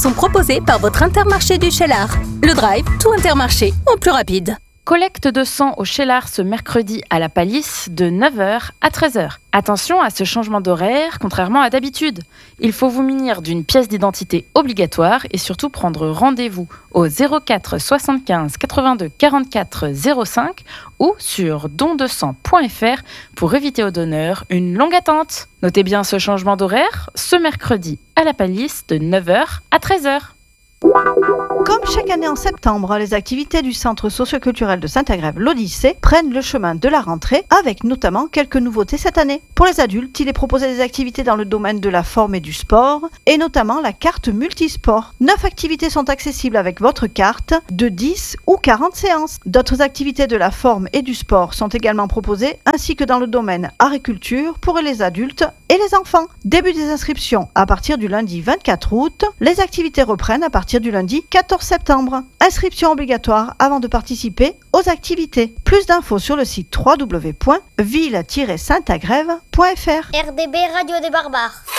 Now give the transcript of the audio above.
sont proposés par votre Intermarché du Cheylard. Le Drive, tout Intermarché, en plus rapide. Collecte de sang au Cheylard ce mercredi à la Palisse de 9h à 13h. Attention à ce changement d'horaire, contrairement à d'habitude. Il faut vous munir d'une pièce d'identité obligatoire et surtout prendre rendez-vous au 04 75 82 44 05 ou sur dondesang.fr pour éviter aux donneurs une longue attente. Notez bien ce changement d'horaire, ce mercredi à la Palisse de 9h à 13h. Comme chaque année en septembre, les activités du Centre socioculturel de Saint-Agrève, l'Odyssée, prennent le chemin de la rentrée, avec notamment quelques nouveautés cette année. Pour les adultes, il est proposé des activités dans le domaine de la forme et du sport, et notamment la carte multisport. 9 activités sont accessibles avec votre carte, de 10 ou 40 séances. D'autres activités de la forme et du sport sont également proposées, ainsi que dans le domaine agriculture pour les adultes et les enfants. Début des inscriptions à partir du lundi 24 août. Les activités reprennent à partir du lundi 14 septembre. Inscription obligatoire avant de participer aux activités. Plus d'infos sur le site www.ville-saintagrève.fr. RDB Radio des Barbares.